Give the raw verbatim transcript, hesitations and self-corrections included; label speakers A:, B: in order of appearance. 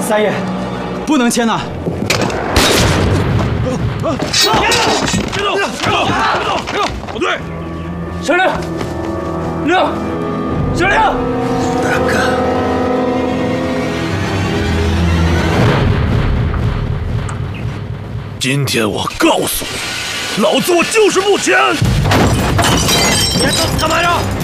A: 三爷，不能签呐！
B: 别动！别动！别动！别动！别动！不对，
C: 省令，令，省令！
D: 大哥，
B: 今天我告诉你，老子我就是不签！
C: 你还装死干嘛呀？